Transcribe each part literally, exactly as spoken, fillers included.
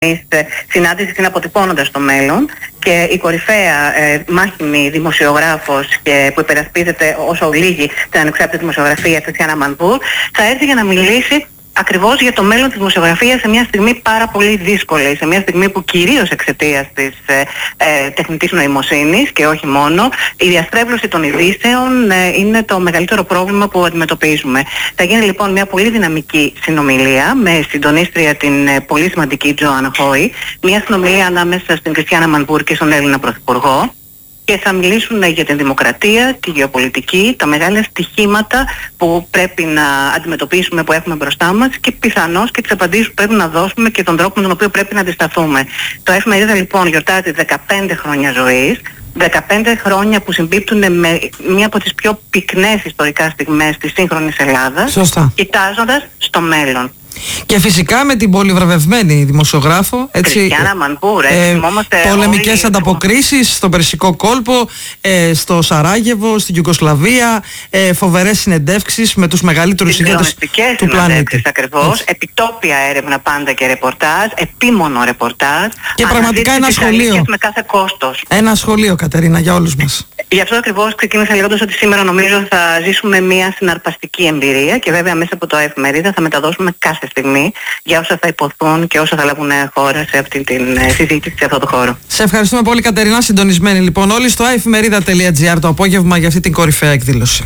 συνάντηση συναποτυπώνοντας το μέλλον, και η κορυφαία ε, μάχημη δημοσιογράφος και που υπερασπίζεται όσο λίγη την ανεξάρτητη δημοσιογραφία, Τατιάνα Μανπούρ, θα έρθει για να μιλήσει ακριβώς για το μέλλον της δημοσιογραφίας σε μια στιγμή πάρα πολύ δύσκολη, σε μια στιγμή που κυρίως εξαιτίας της ε, ε, τεχνητής νοημοσύνης και όχι μόνο, η διαστρέβλωση των ειδήσεων ε, είναι το μεγαλύτερο πρόβλημα που αντιμετωπίζουμε. Θα γίνει λοιπόν μια πολύ δυναμική συνομιλία με συντονίστρια την ε, πολύ σημαντική Τζοάν Χόι, μια συνομιλία ανάμεσα στην Τατιάνα Μανπούρ και στον Έλληνα Πρωθυπουργό, και θα μιλήσουν για την δημοκρατία, τη γεωπολιτική, τα μεγάλα στοιχήματα που πρέπει να αντιμετωπίσουμε, που έχουμε μπροστά μας, και πιθανώς και τις απαντήσεις που πρέπει να δώσουμε και τον τρόπο με τον οποίο πρέπει να αντισταθούμε. Το εφημερίδα λοιπόν γιορτάζει δεκαπέντε χρόνια ζωής, δεκαπέντε χρόνια που συμπίπτουν με μία από τις πιο πυκνές ιστορικά στιγμές της σύγχρονης Ελλάδας, κοιτάζοντας στο μέλλον. Και φυσικά με την πολυβραβευμένη δημοσιογράφο, έτσι, Τατιάνα Μανπούρ, ε, πολεμικές ανταποκρίσεις στον Περσικό κόλπο, ε, στο Σαράγεβο, στην Ιουγκοσλαβία, ε, φοβερές συνεντεύξεις με τους μεγαλύτερους ηγέτες του πλανήτη. Ακριβώς, επιτόπια έρευνα πάντα και ρεπορτάζ, επίμονο ρεπορτάζ. Και πραγματικά ένα σχολείο. Με κάθε κόστος. Ένα σχολείο, Κατερίνα, για όλους μας. Γι' αυτό ακριβώς ξεκίνησα λέγοντας ότι σήμερα νομίζω θα ζήσουμε μια συναρπαστική εμπειρία, και βέβαια μέσα από το εφημερίδα θα μεταδώσουμε κάθε στιγμή για όσα θα υποθούν και όσα θα λάβουν χώρα σε αυτή τη συζήτηση, σε αυτό το χώρο. Σε ευχαριστούμε πολύ, Κατερίνα. Συντονισμένοι λοιπόν όλοι στο άεφημερίδα τελεία τζι άρ το απόγευμα για αυτή την κορυφαία εκδήλωση.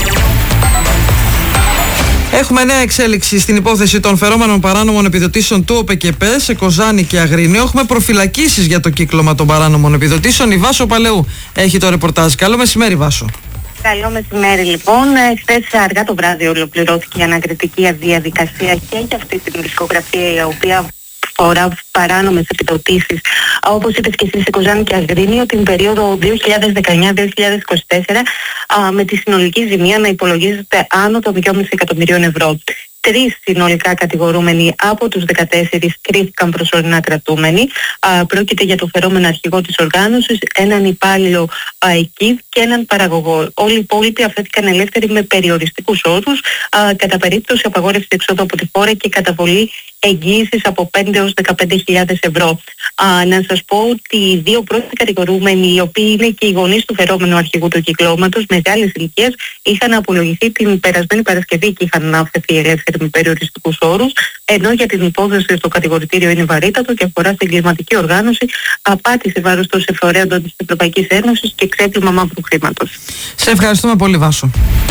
Έχουμε νέα εξέλιξη στην υπόθεση των φερόμενων παράνομων επιδοτήσεων του ΟΠΕΚΕΠΕ σε Κοζάνη και Αγρίνιο. Έχουμε προφυλακίσεις για το κύκλωμα των παράνομων επιδοτήσεων. Η Βάσο Παλαιού έχει το ρεπορτάζ. Καλό μεσημέρι, Βάσο. Καλό μεσημέρι λοιπόν. Χθες αργά το βράδυ ολοκληρώθηκε η ανακριτική διαδικασία και για αυτή την δισκογραφία, η οποία αφορά παράνομες επιδοτήσεις, όπως είπες και εσύ, σε Κοζάνη και Αγρίνιο την περίοδο δύο χιλιάδες δεκαεννιά με δύο χιλιάδες είκοσι τέσσερα, α, με τη συνολική ζημία να υπολογίζεται άνω των δυόμισι εκατομμυρίων ευρώ. Τρεις συνολικά κατηγορούμενοι από τους δεκατέσσερις κρίθηκαν προσωρινά κρατούμενοι. Α, πρόκειται για το φερόμενο αρχηγό της οργάνωσης, έναν υπάλληλο ΑΕΚΙΒ και έναν παραγωγό. Όλοι οι υπόλοιποι αφέθηκαν ελεύθεροι με περιοριστικούς όρους, α, κατά περίπτωση απαγόρευση εξόδου από τη χώρα και καταβολή εγγύησης από πέντε έως δεκαπέντε χιλιάδες ευρώ. Α, να σας πω ότι οι δύο πρώτοι κατηγορούμενοι, οι οποίοι είναι και οι γονείς του φερόμενου αρχηγού του κυκλώματος, μεγάλης ηλικίας, είχαν απολογηθεί την περασμένη Παρασκευή και είχαν αφαιθεί ελεύθεροι με περιοριστικούς όρους, ενώ για την υπόθεση στο κατηγορητήριο είναι βαρύτατο και αφορά στην εγκληματική οργάνωση, απάτη σε βάρος των συμφορέων της Ευρωπαϊκής Ένωσης και ξέπλυμα μαύρου χρήματος. Σε ευχαριστούμε πολύ, Βάσο.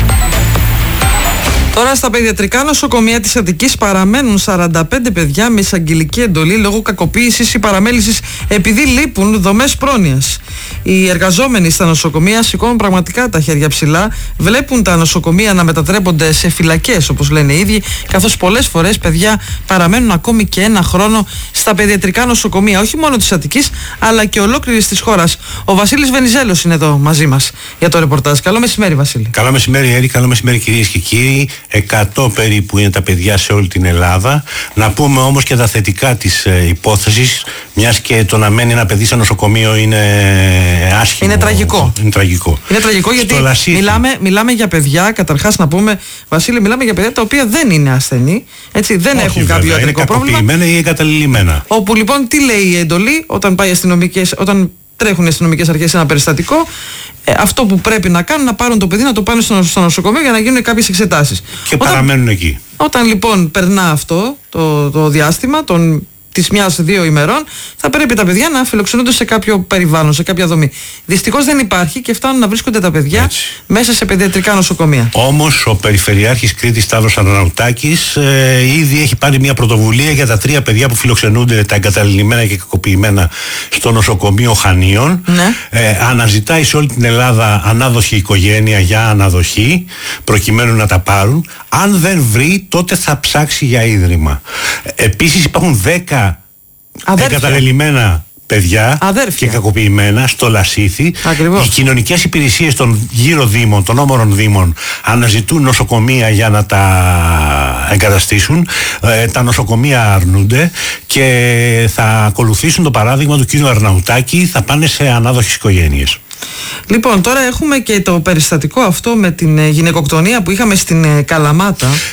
Τώρα στα παιδιατρικά νοσοκομεία της Αττικής παραμένουν σαράντα πέντε παιδιά με εισαγγελική εντολή λόγω κακοποίησης ή παραμέλησης, επειδή λείπουν δομές πρόνοιας. Οι εργαζόμενοι στα νοσοκομεία σηκώνουν πραγματικά τα χέρια ψηλά, βλέπουν τα νοσοκομεία να μετατρέπονται σε φυλακές, όπως λένε οι ίδιοι, καθώς πολλές φορές παιδιά παραμένουν ακόμη και ένα χρόνο στα παιδιατρικά νοσοκομεία, όχι μόνο της Αττικής, αλλά και ολόκληρης της χώρας. Ο Βασίλης Βενιζέλος είναι εδώ μαζί μας για το ρεπορτάζ. Καλό μεσημέρι, Βασίλη. Καλό μεσημέρι, Έρη. Καλό μεσημέρι, κυρίες και κύριοι. εκατό περίπου είναι τα παιδιά σε όλη την Ελλάδα. Να πούμε όμως και τα θετικά της ε, υπόθεσης, μιας και το να μένει ένα παιδί σε νοσοκομείο είναι άσχημο. Είναι τραγικό. Είναι τραγικό. Είναι τραγικό γιατί μιλάμε, μιλάμε για παιδιά, καταρχάς να πούμε, Βασίλη, μιλάμε για παιδιά τα οποία δεν είναι ασθενή, έτσι, δεν Όχι, έχουν βέβαια, κάποιο ιατρικό πρόβλημα. Είναι κακοποιημένα ή εγκαταλειμμένα. Όπου λοιπόν τι λέει η εντολή όταν πάει αστυνομικές, όταν τρέχουν οι αστυνομικές αρχές σε ένα περιστατικό, ε, αυτό που πρέπει να κάνουν, να πάρουν το παιδί, να το πάνε στο, στο νοσοκομείο για να γίνουν κάποιες εξετάσεις. Και όταν, παραμένουν εκεί. Όταν λοιπόν περνά αυτό το, το διάστημα των της μιας δύο ημερών, θα πρέπει τα παιδιά να φιλοξενούνται σε κάποιο περιβάλλον, σε κάποια δομή. Δυστυχώς δεν υπάρχει και φτάνουν να βρίσκονται τα παιδιά έτσι μέσα σε παιδιατρικά νοσοκομεία. Όμως ο Περιφερειάρχης Κρήτης Τάδος Αρναουτάκης ε, ήδη έχει πάρει μια πρωτοβουλία για τα τρία παιδιά που φιλοξενούνται, τα εγκαταλειμμένα και κακοποιημένα, στο νοσοκομείο Χανίων. Ναι. Ε, αναζητάει σε όλη την Ελλάδα ανάδοχη οικογένεια για αναδοχή, προκειμένου να τα πάρουν. Αν δεν βρει, τότε θα ψάξει για ίδρυμα. Επίσης υπάρχουν δέκα εγκαταλελειμμένα παιδιά Αδέρφια. και κακοποιημένα στο Λασίθι. Ακριβώς. Οι κοινωνικές υπηρεσίες των γύρω δήμων, των όμορων δήμων, αναζητούν νοσοκομεία για να τα εγκαταστήσουν. Ε, τα νοσοκομεία αρνούνται και θα ακολουθήσουν το παράδειγμα του κύριου Αρναουτάκη, θα πάνε σε ανάδοχες οικογένειες. Λοιπόν, τώρα έχουμε και το περιστατικό αυτό με την γυναικοκτονία που είχαμε στην Καλαμάτα.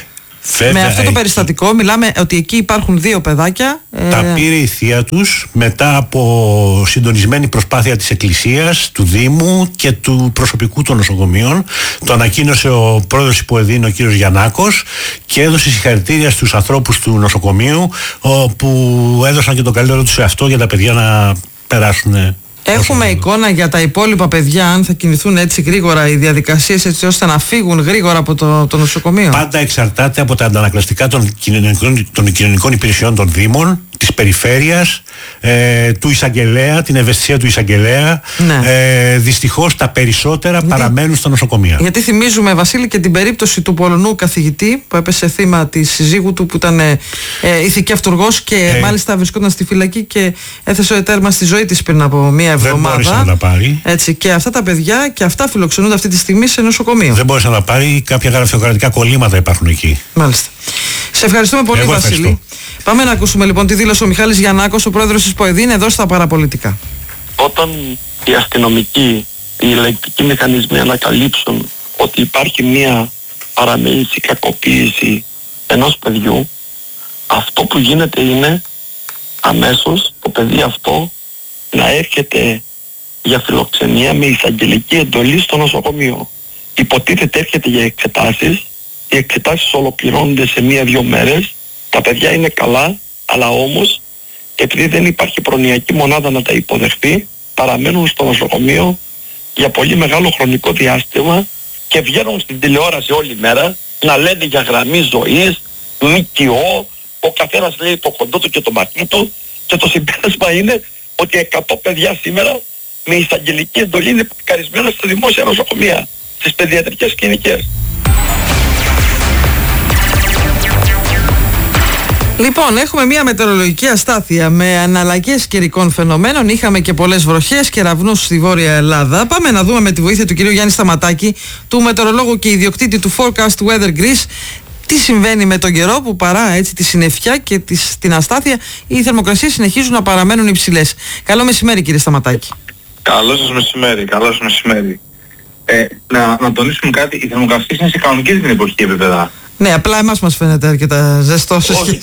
Βέβαια, με αυτό το περιστατικό μιλάμε ότι εκεί υπάρχουν δύο παιδάκια. Τα ε... πήρε η θεία τους μετά από συντονισμένη προσπάθεια της Εκκλησίας, του Δήμου και του προσωπικού των νοσοκομείων. Το ανακοίνωσε ο πρόεδρος Υποεδίνου, ο κύριος Γιαννάκος, και έδωσε συγχαρητήρια στους ανθρώπους του νοσοκομείου που έδωσαν και το καλύτερο τους σε αυτό για τα παιδιά να περάσουν. Έχουμε εικόνα για τα υπόλοιπα παιδιά, αν θα κινηθούν έτσι γρήγορα οι διαδικασίες έτσι ώστε να φύγουν γρήγορα από το, το νοσοκομείο? Πάντα εξαρτάται από τα αντανακλαστικά των κοινωνικών, των κοινωνικών υπηρεσιών των Δήμων, της περιφέρειας, ε, του εισαγγελέα, την ευαισθησία του εισαγγελέα. Ναι. Ε, δυστυχώς τα περισσότερα γιατί, παραμένουν στα νοσοκομεία. Γιατί θυμίζουμε, Βασίλη, και την περίπτωση του Πολωνού καθηγητή που έπεσε θύμα της συζύγου του που ήταν ε, ε, ηθική αυτουργός και ε, μάλιστα βρισκόταν στη φυλακή και έθεσε τέρμα στη ζωή της πριν από μία εβδομάδα. Δεν μπόρεσε να τα πάρει. Έτσι, και αυτά τα παιδιά και αυτά φιλοξενούνται αυτή τη στιγμή σε νοσοκομείο. Δεν μπόρεσε να τα πάρει, κάποια γραφειοκρατικά κολλήματα υπάρχουν εκεί. Μάλιστα. Σε ευχαριστούμε πολύ, Εγώ Βασίλη. ευχαριστώ. Πάμε να ακούσουμε λοιπόν τη δήλωση ο Μιχάλης Γιαννάκος, ο πρόεδρος της ΠΟΕΔΗΝ, εδώ στα παραπολιτικά. Όταν οι αστυνομικοί, οι ελεγκτικοί μηχανισμοί ανακαλύψουν ότι υπάρχει μία παραμέληση, κακοποίηση ενός παιδιού, αυτό που γίνεται είναι αμέσως το παιδί αυτό να έρχεται για φιλοξενία με εισαγγελική εντολή στο νοσοκομείο. Υποτίθεται έρχεται για εξετάσεις, οι εξετάσεις ολοκληρώνονται σε μία-δυο μέρες, τα παιδιά είναι καλά, αλλά όμως επειδή δεν υπάρχει προνοιακή μονάδα να τα υποδεχτεί, παραμένουν στο νοσοκομείο για πολύ μεγάλο χρονικό διάστημα και βγαίνουν στην τηλεόραση όλη μέρα να λένε για γραμμή ζωής, ΜΚΟ, ο καθένας λέει το κοντό του και το ματί του, και το συμπέρασμα είναι ότι εκατό παιδιά σήμερα με εισαγγελική εντολή είναι καρισμένα στα δημόσια νοσοκομεία, στις παιδιατρικές κλινικές. Λοιπόν, έχουμε μια μετεωρολογική αστάθεια με αναλλαγές καιρικών φαινομένων. Είχαμε και πολλές βροχές και κεραυνούς στη Βόρεια Ελλάδα. Πάμε να δούμε με τη βοήθεια του κυρίου Γιάννη Σταματάκη, του μετεωρολόγου και ιδιοκτήτη του Forecast Weather Greece, τι συμβαίνει με τον καιρό που παρά έτσι τη συννεφιά και τις, την αστάθεια, οι θερμοκρασίες συνεχίζουν να παραμένουν υψηλές. Καλό μεσημέρι, κύριε Σταματάκη. Καλό σας μεσημέρι, καλό σας μεσημέρι. Ε, να, να τονίσουμε κάτι, οι θερμοκρασίες είναι σε κανονική την εποχή επίπεδα. Ναι, απλά εμάς μας φαίνεται αρκετά ζεστό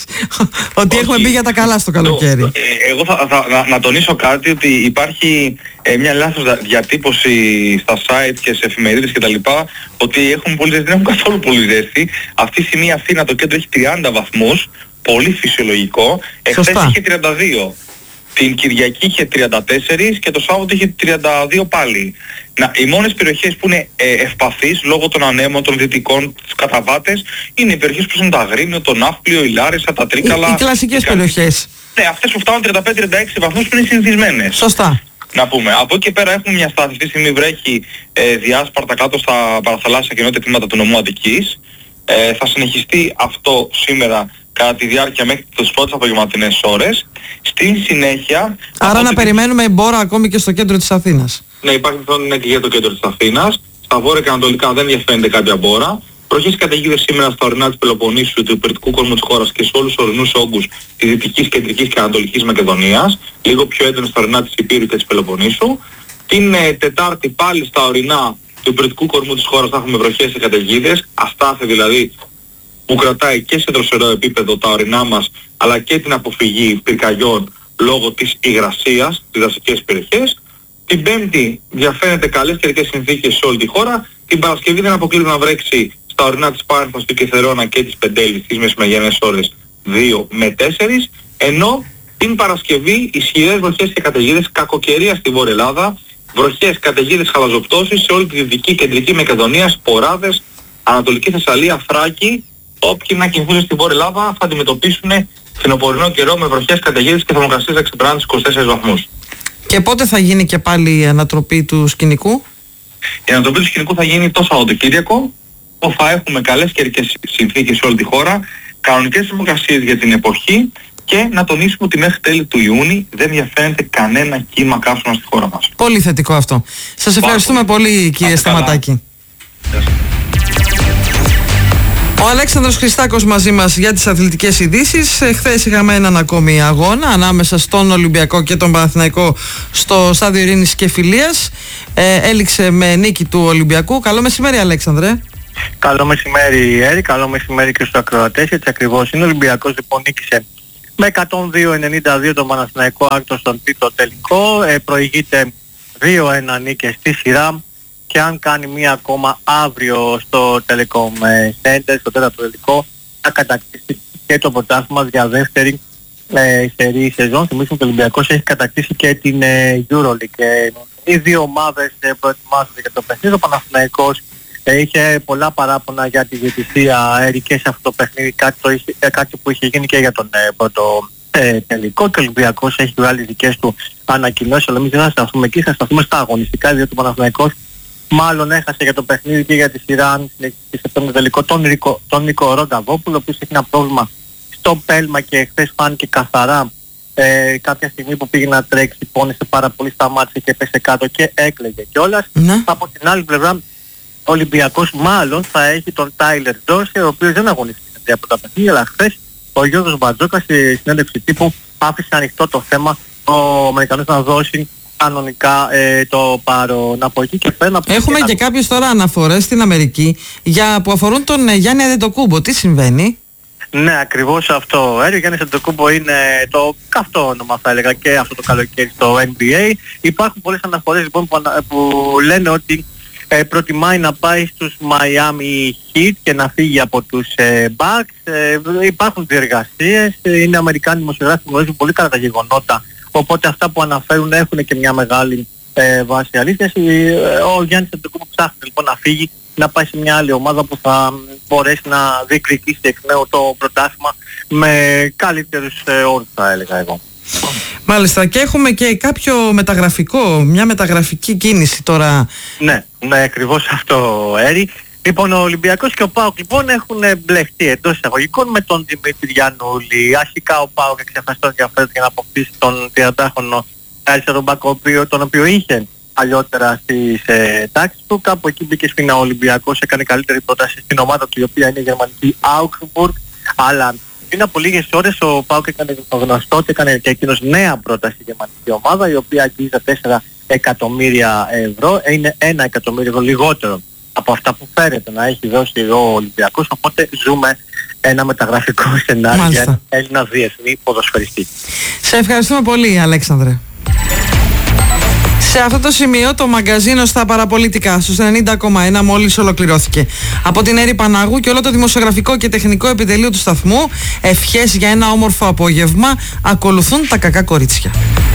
ότι έχουμε μπει για τα καλά στο καλοκαίρι. Το, ε, εγώ θα, θα, να, να τονίσω κάτι, ότι υπάρχει ε, μια λάθος διατύπωση στα site και σε εφημερίδες κτλ. Ότι έχουν πολύ ζέστη, δεν έχουν καθόλου πολύ ζέστη. Αυτή τη στιγμή Αθήνα το κέντρο έχει τριάντα βαθμούς, πολύ φυσιολογικό. Εχθές είχε τριάντα δύο. Την Κυριακή είχε τριάντα τέσσερα και το Σάββατο είχε τριάντα δύο πάλι. Να, οι μόνες περιοχές που είναι ε, ευπαθείς λόγω των ανέμων, των δυτικών, τους καταβάτες, είναι οι περιοχές που είναι το Αγρίνιο, το Ναύπλιο, η Λάρισα, τα Τρίκαλα. Οι, οι κλασικές περιοχές. Ναι, αυτές που φτάνουν τριάντα πέντε τριάντα έξι βαθμούς που είναι συνηθισμένες. Σωστά. Να πούμε. Από εκεί και πέρα έχουμε μια στάση. Αυτή τη στιγμή βρέχει ε, διάσπαρτα κάτω στα παραθαλάσσια και νότια τμήματα του νομού Αττικής. Ε, θα συνεχιστεί αυτό σήμερα κατά τη διάρκεια μέχρι τις πρώτες απογευματινές ώρες. Στην συνέχεια... Άρα να περιμένουμε μπόρα ακόμη και στο κέντρο της Αθήνας. Ναι, υπάρχει πιθανότητα και για το κέντρο της Αθήνας. Στα βόρεια και ανατολικά δεν διαφαίνεται κάποια μπόρα. Βροχές καταιγίδες σήμερα στα ορεινά της Πελοποννήσου, του υπηρετικού κόσμου της χώρας και σε όλους τους ορεινούς όγκους της Δυτικής, Κεντρικής και Ανατολικής Μακεδονίας. Λίγο πιο έντονο στα ορεινά της Υπήρου και της Πελοποννήσου. Την ε, Τετάρτη πάλι στα ορεινά του υπηρετικού κορμού της χώρας θα έχουμε βροχές και καταιγίδες, αστάθεια δηλαδή που κρατάει και σε δροσερό επίπεδο τα ορεινά μας, αλλά και την αποφυγή πυρκαγιών λόγω της υγρασίας στις δασικές περιοχές. Την Πέμπτη διαφαίνεται καλές καιρικές συνθήκες σε όλη τη χώρα. Την Παρασκευή δεν αποκλείεται να βρέξει στα ορεινά της Πάρνηθας, του Κεθερόνα και της Πεντέλης στις μεσημεριανές ώρες δύο με τέσσερα, ενώ την Παρασκευή ισχυρές βροχές και καταιγίδες, κακοκαιρία στη Βόρεια Ελλάδα, βροχές, καταιγίδες, χαλαζοπτώσεις σε όλη τη Δυτική, Κεντρική Μακεδονία, σποράδες, Ανατολική Θεσσαλία, Θράκη. Όποιοι να κινηθούν στη Βόρεια Ελλάδα θα αντιμετωπίσουν φθινοπορεινό καιρό με βροχές, καταιγίδες και θερμοκρασίες να ξεπερνάνε τους είκοσι τέσσερις βαθμούς. Και πότε θα γίνει και πάλι η ανατροπή του σκηνικού? Η ανατροπή του σκηνικού θα γίνει το Σαββατοκύριακο, όπου θα έχουμε καλές καιρικές συνθήκες σε όλη τη χώρα, κανονικές θερμοκρασίες για την εποχή και να τονίσουμε ότι μέχρι τέλη του Ιούνιου δεν διαφαίνεται κανένα κύμα καύσωνα στη χώρα μας. Πολύ θετικό αυτό. Σας ευχαριστούμε πολύ, πολύ κύριε Σταματάκη. Ο Αλέξανδρος Χριστάκος μαζί μας για τις αθλητικές ειδήσεις. Χθες είχαμε έναν ακόμη αγώνα ανάμεσα στον Ολυμπιακό και τον Παναθηναϊκό στο στάδιο Ειρήνης και Φιλίας. Ε, έληξε με νίκη του Ολυμπιακού. Καλό μεσημέρι, Αλέξανδρε. Καλό μεσημέρι, Έρη, καλό μεσημέρι και στους ακροατές. Έτσι ακριβώς είναι. Ο Ολυμπιακός λοιπόν νίκησε με εκατόν δύο ενενήντα δύο το Παναθηναϊκό Άκτο στον τρίτο τελικό. Ε, προηγείται δύο ένα νίκες στη σειρά και αν κάνει μία ακόμα αύριο στο Telecom Center, στο τέταρτο τελικό, θα κατακτήσει και το πρωτάθλημα για δεύτερη ε, σερί σεζόν. Θυμίσουμε ότι ο Ολυμπιακός έχει κατακτήσει και την ε, EuroLeague. Ε, οι δύο ομάδες ε, προετοιμάζονται για το παιχνίδι. Ο Παναθηναϊκός ε, είχε πολλά παράπονα για τη διαιτησία Έρη και σε αυτό το παιχνίδι, κάτι, το, ε, κάτι που είχε γίνει και για τον ε, πρώτο ε, τελικό, και ο Ολυμπιακός έχει βγάλει δικές του ανακοινώσεις, αλλά εμείς δεν θα σταθούμε εκεί, θα σταθούμε στα αγωνιστικά, διότι ο Παναθηναϊκός μάλλον έχασε για το παιχνίδι και για τη σειρά, αν συνεχίσει σε τον τελικό, τον, Ρικο, τον Νίκο Ρονταβόπουλο, ο οποίος έχει ένα πρόβλημα στο πέλμα και χθες φάνηκε καθαρά ε, κάποια στιγμή που πήγε να τρέξει, πόνεσε πάρα πολύ, σταμάτησε και πέσε κάτω και έκλαιγε κιόλας. Ναι. Από την άλλη πλευρά ο Ολυμπιακός μάλλον θα έχει τον Τάιλερ Ντόρσερ, ο οποίος δεν αγωνίστηκε από τα παιχνίδια, αλλά χθες ο Γιώργος Μπατζόκας στη συνέντευξη τύπου άφησε ανοιχτό το θέμα ο Αμερικανός να δώσει κανονικά ε, το παρόν. Από εκεί και πέρα... Έχουμε και, και κάποιες τώρα αναφορές στην Αμερική για, που αφορούν τον ε, Γιάννη Αντετοκούμπο. Τι συμβαίνει? Ναι, ακριβώς αυτό. Ο Γιάννης Αντετοκούμπο είναι το καυτό όνομα, θα έλεγα, και αυτό το καλοκαίρι στο N B A. Υπάρχουν πολλές αναφορές λοιπόν που, που λένε ότι ε, προτιμάει να πάει στους Miami Heat και να φύγει από τους ε, Bucks. Ε, υπάρχουν διεργασίες, ε, είναι Αμερικάνοι δημοσιογράφοι που γνωρίζουν πολύ καλά τα γεγονότα, οπότε αυτά που αναφέρουν έχουν και μια μεγάλη ε, βάση αλήθειας. Ε, ο Γιάννης Αντετοκούμπο ψάχνει λοιπόν να φύγει, να πάει σε μια άλλη ομάδα που θα μπορέσει να διεκδικήσει εκ νέου το πρωτάθλημα με καλύτερους ε, όρους, θα έλεγα εγώ. Μάλιστα, και έχουμε και κάποιο μεταγραφικό, μια μεταγραφική κίνηση τώρα. Ναι, ναι, ακριβώς αυτό, Έρη. Λοιπόν, ο Ολυμπιακός και ο ΠΑΟΚ λοιπόν έχουν μπλεχτεί εντός εισαγωγικών με τον Δημήτρη Γιαννούλη. Αρχικά ο ΠΑΟΚ εξεφραστό ενδιαφέρον για να αποκτήσει τον τριαντάχρονο αριστερό μπακ, τον οποίο είχε αλλιότερα στις ε, τάξεις του. Κάπου εκεί μπήκε σφίνα ο Ολυμπιακός, έκανε καλύτερη πρόταση στην ομάδα του, η οποία είναι η γερμανική Augsburg, αλλά πριν από λίγες ώρες ο ΠΑΟΚ έκανε το γνωστό και έκανε και εκείνος νέα πρόταση στη γερμανική ομάδα, η οποία αγγίζει τέσσερα εκατομμύρια ευρώ. Είναι ένα εκατομμύριο ευρώ λιγότερο από αυτά που φέρεται να έχει δώσει ο Ολυμπιακός, οπότε ζούμε ένα μεταγραφικό σενάριο για έναν Έλληνα διεθνή ποδοσφαιριστή. Σε ευχαριστούμε πολύ, Αλέξανδρε. Σε αυτό το σημείο το μαγκαζίνο στα παραπολιτικά στους ενενήντα κόμμα ένα μόλις ολοκληρώθηκε. Από την Έρη Πανάγου και όλο το δημοσιογραφικό και τεχνικό επιτελείο του σταθμού, ευχές για ένα όμορφο απόγευμα. Ακολουθούν τα κακά κορίτσια.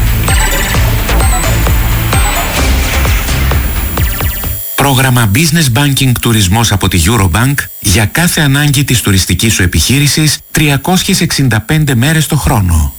Πρόγραμμα Business Banking Τουρισμός από τη Eurobank για κάθε ανάγκη της τουριστικής σου επιχείρησης τριακόσιες εξήντα πέντε μέρες το χρόνο.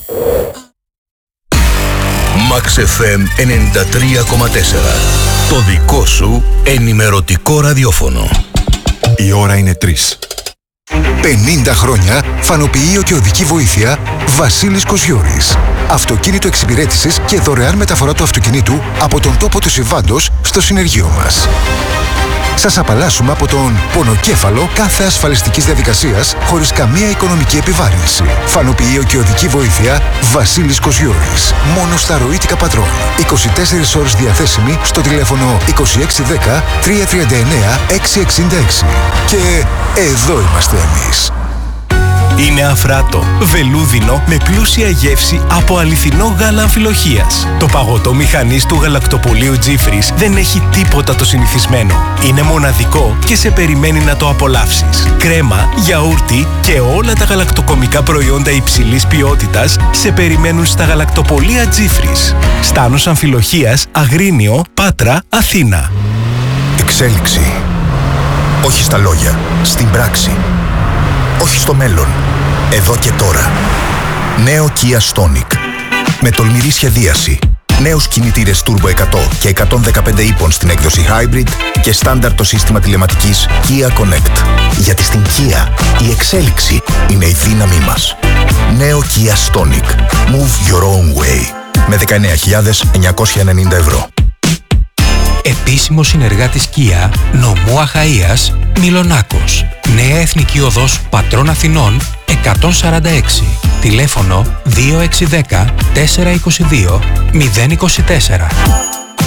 Max εφ εμ ενενήντα τρία κόμμα τέσσερα. Το δικό σου ενημερωτικό ραδιόφωνο. Η ώρα είναι τρεις. πενήντα χρόνια φανοποιείο και οδική βοήθεια Βασίλης Κοσιώρης. Αυτοκίνητο εξυπηρέτησης και δωρεάν μεταφορά του αυτοκινήτου από τον τόπο του συμβάντος στο συνεργείο μας. Σας απαλλάσσουμε από τον πονοκέφαλο κάθε ασφαλιστικής διαδικασίας χωρίς καμία οικονομική επιβάρυνση. Φανοποιείο και οδική βοήθεια Βασίλης Κοσιώρης. Μόνο στα ροήτικα πατρών. είκοσι τέσσερις ώρες διαθέσιμη στο τηλέφωνο είκοσι έξι δέκα τριακόσια τριάντα εννέα εξακόσια εξήντα έξι. Και εδώ είμαστε εμείς. Είναι αφράτο, βελούδινο με πλούσια γεύση από αληθινό γάλα αμφιλοχείας. Το παγωτό μηχανής του γαλακτοπολείου Τζίφρις δεν έχει τίποτα το συνηθισμένο. Είναι μοναδικό και σε περιμένει να το απολαύσεις. Κρέμα, γιαούρτι και όλα τα γαλακτοκομικά προϊόντα υψηλής ποιότητας σε περιμένουν στα γαλακτοπολεία Τζίφρις. Στάνος Αμφιλοχείας, Αγρίνιο, Πάτρα, Αθήνα. Εξέλιξη. Όχι στα λόγια, στην πράξη. Όχι στο μέλλον, εδώ και τώρα. Νέο Kia Stonic. Με τολμηρή σχεδίαση. Νέους κινητήρες Turbo εκατό και εκατόν δεκαπέντε ύπων στην έκδοση Hybrid και στάνταρ το σύστημα τηλεματικής Kia Connect. Γιατί στην Kia η εξέλιξη είναι η δύναμή μας. Νέο Kia Stonic. Move your own way. Με δεκαεννέα χιλιάδες εννιακόσια ενενήντα ευρώ. Επίσημος συνεργάτης Kia, νομού Αχαΐας, Μιλονάκος. Νέα Εθνική Οδός Πατρών Αθηνών εκατόν σαράντα έξι. Τηλέφωνο δύο έξι ένα μηδέν τέσσερα δύο δύο μηδέν δύο τέσσερα.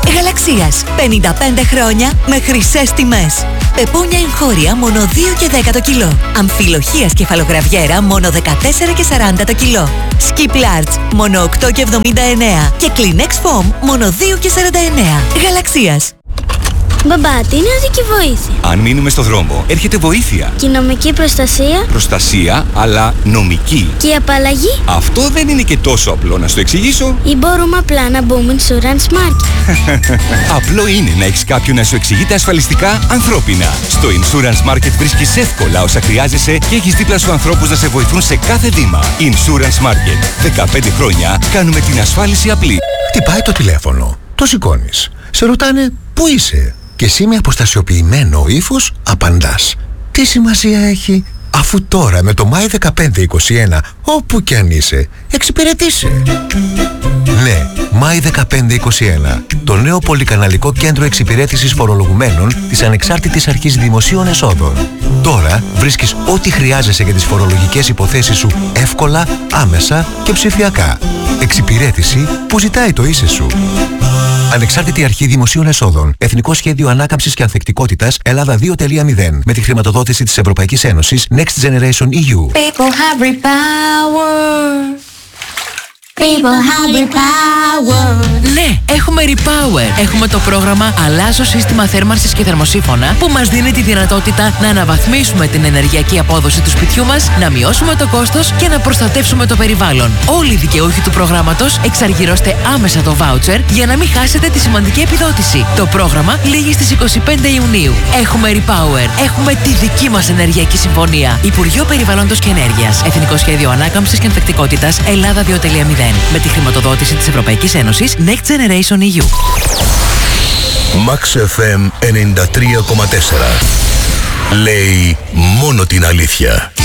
Γαλαξίας. πενήντα πέντε χρόνια με χρυσές τιμές. Πεπούνια εγχώρια μόνο δύο και δέκα το κιλό. Αμφιλοχίας κεφαλογραβιέρα μόνο δεκατέσσερα και σαράντα το κιλό. Skip Large μόνο οκτώ και εβδομήντα εννέα. Και Kleenex Foam μόνο δύο και σαράντα εννέα. Γαλαξίας. Μπαμπά, τι είναι οδική βοήθεια? Αν μείνουμε στο δρόμο, έρχεται βοήθεια. Και η νομική προστασία? Προστασία, αλλά νομική. Και η απαλλαγή? Αυτό δεν είναι και τόσο απλό, να στο εξηγήσω. Ή μπορούμε απλά να μπούμε Insurance Market? Απλό είναι να έχεις κάποιον να σου εξηγείται ασφαλιστικά ανθρώπινα. Στο Insurance Market βρίσκεις εύκολα όσα χρειάζεσαι και έχεις δίπλα σου ανθρώπους να σε βοηθούν σε κάθε βήμα. Insurance Market. δεκαπέντε χρόνια κάνουμε την ασφάλιση απλή. Χτυπάει το τηλέφωνο. Το σηκώνεις. Σε ρωτάνε πού είσαι. Και εσύ με αποστασιοποιημένο ύφος απαντάς. Τι σημασία έχει, αφού τώρα με το Μάη δεκαπέντε είκοσι ένα, όπου κι αν είσαι, εξυπηρετείσαι. Ναι, Μάη δεκαπέντε είκοσι ένα. Το νέο πολυκαναλικό κέντρο εξυπηρέτησης φορολογουμένων της Ανεξάρτητης Αρχής Δημοσίων Εσόδων. Τώρα βρίσκεις ό,τι χρειάζεσαι για τις φορολογικές υποθέσεις σου εύκολα, άμεσα και ψηφιακά. Εξυπηρέτηση που ζητάει το είσαι σου. Ανεξάρτητη Αρχή Δημοσίων Εσόδων. Εθνικό Σχέδιο Ανάκαμψης και Ανθεκτικότητας Ελλάδα δύο κόμμα μηδέν. Με τη χρηματοδότηση της Ευρωπαϊκής Ένωσης Next Generation ι γιου. People have repower. People have repower. Ναι, έχουμε Repower. Έχουμε το πρόγραμμα Αλλάζω σύστημα θέρμανσης και θερμοσύφωνα που μας δίνει τη δυνατότητα να αναβαθμίσουμε την ενεργειακή απόδοση του σπιτιού μας, να μειώσουμε το κόστος και να προστατεύσουμε το περιβάλλον. Όλοι οι δικαιούχοι του προγράμματος εξαργυρώστε άμεσα το voucher για να μην χάσετε τη σημαντική επιδότηση. Το πρόγραμμα λήγει στις είκοσι πέντε Ιουνίου. Έχουμε Repower. Έχουμε τη δική μας ενεργειακή συμφωνία. Υπουργείο Περιβάλλοντος και Ενέργειας. Εθνικό Σχέδιο Ανάκαμψης και Ανθεκτικότητας Ελλάδα δύο κόμμα μηδέν. Με τη χρηματοδότηση της Ευρωπαϊκής Ένωσης Next Generation ι γιου. Max εφ εμ ενενήντα τρία κόμμα τέσσερα. Λέει μόνο την αλήθεια.